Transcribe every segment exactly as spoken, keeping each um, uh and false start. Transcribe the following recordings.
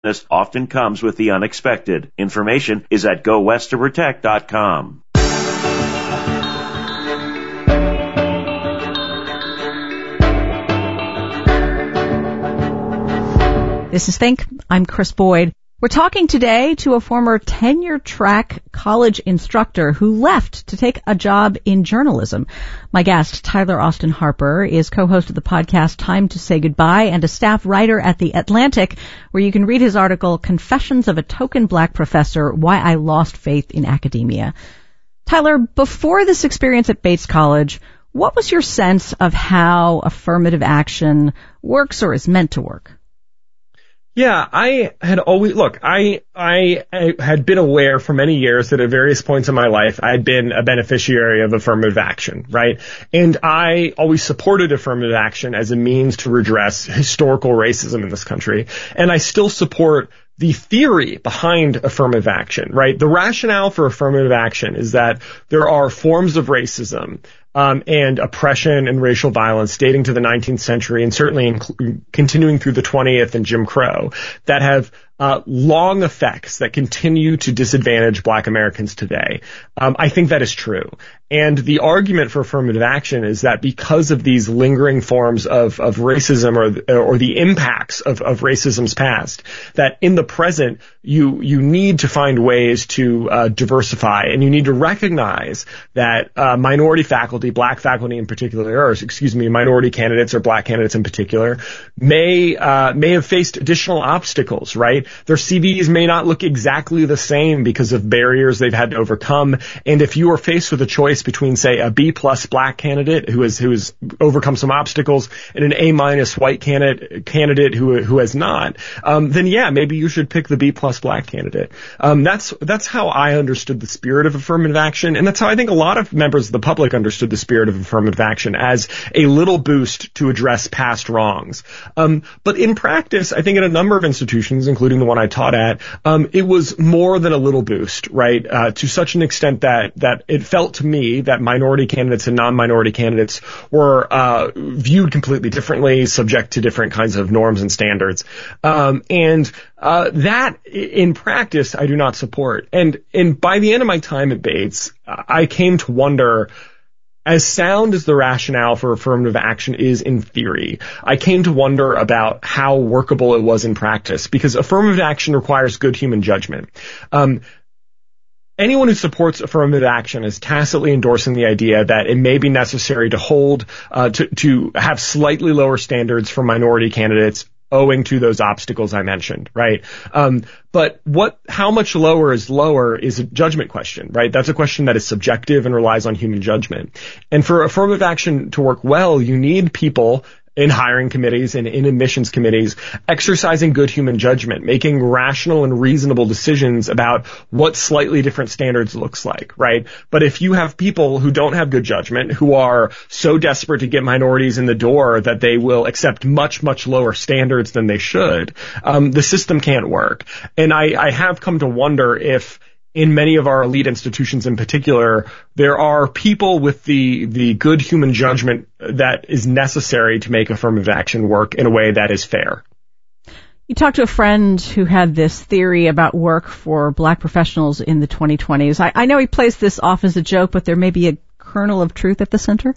often comes with the unexpected. Information is at go west to protect dot com. This is Think. I'm Chris Boyd. We're talking today to a former tenure-track college instructor who left to take a job in journalism. My guest, Tyler Austin Harper, is co-host of the podcast Time to Say Goodbye and a staff writer at The Atlantic, where you can read his article, Confessions of a Token Black Professor, Why I Lost Faith in Academia. Tyler, before this experience at Bates College, what was your sense of how affirmative action works or is meant to work? Yeah, I had always, look, I, I, I had been aware for many years that at various points in my life, I had been a beneficiary of affirmative action, right? And I always supported affirmative action as a means to redress historical racism in this country. And I still support the theory behind affirmative action, right? The rationale for affirmative action is that there are forms of racism Um, and oppression and racial violence dating to the nineteenth century and certainly inc- continuing through the twentieth and Jim Crow that have uh, long effects that continue to disadvantage Black Americans today. Um, I think that is true. And the argument for affirmative action is that because of these lingering forms of, of racism or, or the impacts of, of racism's past, that in the present, you, you need to find ways to uh, diversify, and you need to recognize that uh, minority faculty, Black faculty in particular, or excuse me, minority candidates or Black candidates in particular, may uh, may have faced additional obstacles, right? Their C Vs may not look exactly the same because of barriers they've had to overcome. And if you are faced with a choice between, say, a B plus Black candidate who has who has overcome some obstacles and an A minus white candidate candidate who who has not, um, then yeah, maybe you should pick the B plus Black candidate. Um, that's that's how I understood the spirit of affirmative action, and that's how I think a lot of members of the public understood the spirit of affirmative action, as a little boost to address past wrongs. Um, but in practice, I think at a number of institutions, including the one I taught at, um, it was more than a little boost, right? Uh, to such an extent that that it felt to me that minority candidates and non-minority candidates were uh, viewed completely differently, subject to different kinds of norms and standards. Um, and uh, that, in practice, I do not support. And and by the end of my time at Bates, I came to wonder, as sound as the rationale for affirmative action is in theory, I came to wonder about how workable it was in practice, because affirmative action requires good human judgment. Um, anyone who supports affirmative action is tacitly endorsing the idea that it may be necessary to hold, uh, to, to have slightly lower standards for minority candidates owing to those obstacles I mentioned, right? Um, but what, how much lower is lower is a judgment question, right? That's a question that is subjective and relies on human judgment. And for affirmative action to work well, you need people in hiring committees and in admissions committees exercising good human judgment, making rational and reasonable decisions about what slightly different standards looks like, right? But if you have people who don't have good judgment, who are so desperate to get minorities in the door that they will accept much, much lower standards than they should, um, the system can't work. And I, I have come to wonder if in many of our elite institutions in particular, there are people with the, the good human judgment that is necessary to make affirmative action work in a way that is fair. You talked to a friend who had this theory about work for Black professionals in the twenty twenties. I, I know he plays this off as a joke, but there may be a kernel of truth at the center.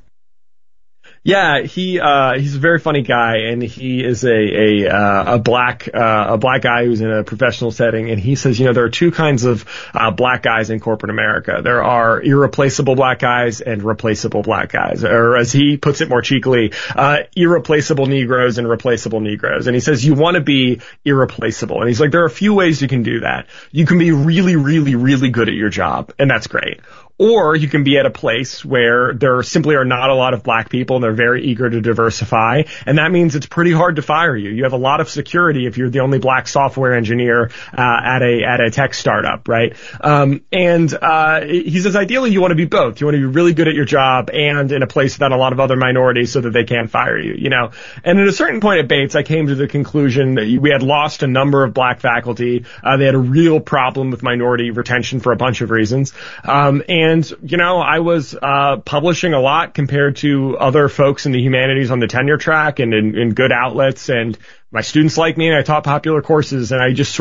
Yeah, he uh he's a very funny guy, and he is a a uh, a black uh, a black guy who's in a professional setting, and he says, you know, there are two kinds of uh, black guys in corporate America. There are irreplaceable black guys and replaceable black guys, or as he puts it more cheekily, uh irreplaceable Negroes and replaceable Negroes. And he says you want to be irreplaceable, and he's like, there are a few ways you can do that. You can be really, really, really good at your job, and that's great. Or you can be at a place where there simply are not a lot of black people and they're very eager to diversify. And that means it's pretty hard to fire you. You have a lot of security if you're the only black software engineer uh, at a at a tech startup, right? Um, and uh, he says ideally you want to be both. You want to be really good at your job and in a place without a lot of other minorities so that they can't fire you, you know. And at a certain point at Bates, I came to the conclusion that we had lost a number of black faculty. Uh, they had a real problem with minority retention for a bunch of reasons. Um, and And, you know, I was uh publishing a lot compared to other folks in the humanities on the tenure track and in, in good outlets. And my students like me, and I taught popular courses, and I just sort